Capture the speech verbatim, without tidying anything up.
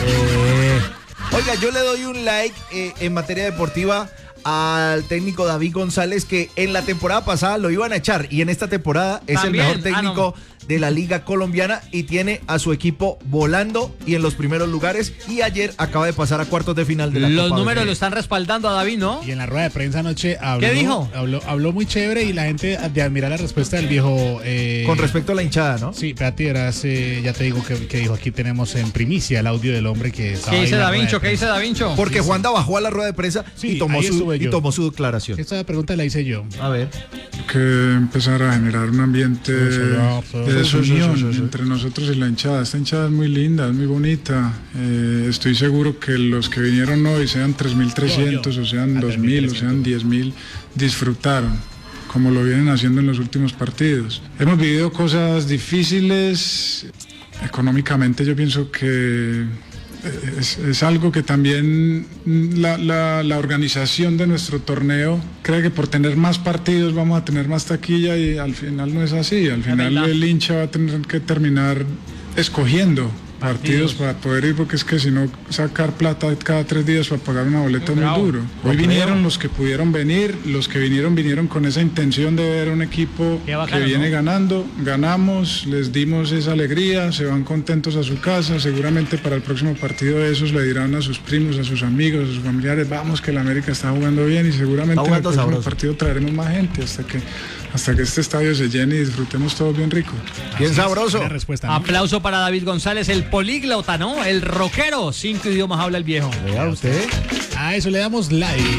Eh, oiga, yo le doy un like eh, en materia deportiva al técnico David González, que en la temporada pasada lo iban a echar y en esta temporada es También. el mejor técnico Ah, no. de la Liga Colombiana y tiene a su equipo volando y en los primeros lugares, y ayer acaba de pasar a cuartos de final de la Los Copa números B. lo están respaldando a David, ¿no? Y en la rueda de prensa anoche habló, ¿Qué dijo? Habló, habló muy chévere y la gente de admirar la respuesta del viejo. Eh, Con respecto a la hinchada, ¿no? Sí, espérate, verás, eh, ya te digo que, que dijo, aquí tenemos en primicia el audio del hombre que estaba ¿Qué ahí dice en la Da rueda Vincho? de ¿Qué dice prensa. Da Vincho? Porque Juanda bajó a la rueda de prensa Sí, y, tomó ahí su, estuve y yo. tomó su declaración. Esta pregunta la hice yo. A ver. Que empezar a generar un ambiente Sí, sí, de sí, desunión sí, sí, sí. entre nosotros y la hinchada. Esta hinchada es muy linda, es muy bonita. Eh, estoy seguro que los que vinieron hoy, sean tres mil trescientos Yo, yo. o sean Ah, dos mil o sean diez mil, disfrutaron, como lo vienen haciendo en los últimos partidos. Hemos vivido cosas difíciles. Económicamente yo pienso que Es, es algo que también la, la, la organización de nuestro torneo cree que por tener más partidos vamos a tener más taquilla, y al final no es así. Al final verdad. el hincha va a tener que terminar escogiendo partidos para poder ir, porque es que si no, sacar plata cada tres días para pagar una boleta es muy Bravo. duro. Hoy vinieron los que pudieron venir, los que vinieron vinieron con esa intención de ver un equipo Qué bacano, que viene ¿no? ganando, ganamos, les dimos esa alegría, se van contentos a su casa. Seguramente para el próximo partido esos le dirán a sus primos, a sus amigos, a sus familiares, vamos que el América está jugando bien, y seguramente Está en el jugando próximo sabroso. partido traeremos más gente hasta que, hasta que este estadio se llene y disfrutemos todos bien rico. Bien sabroso. Buena respuesta, ¿no? Aplauso para David González, el políglota, ¿no? El rockero. Cinco idiomas habla el viejo. Vea usted. A eso le damos like.